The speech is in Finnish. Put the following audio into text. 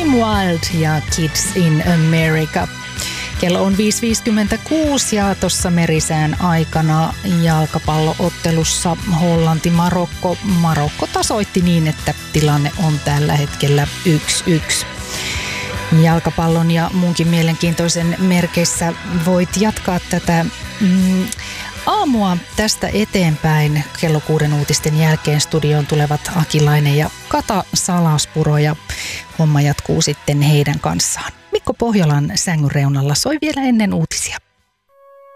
Wild ja Kids in America. Kello on 5.56 ja tuossa merisään aikana jalkapalloottelussa Hollanti-Marokko. Marokko tasoitti niin, että tilanne on tällä hetkellä 1-1. Jalkapallon ja muunkin mielenkiintoisen merkeissä voit jatkaa tätä aamua tästä eteenpäin. Kello 6 uutisten jälkeen studioon tulevat Akilainen ja Kata Salaspuro ja homma jatkuu sitten heidän kanssaan. Mikko Pohjolan sängyn reunalla soi vielä ennen uutisia.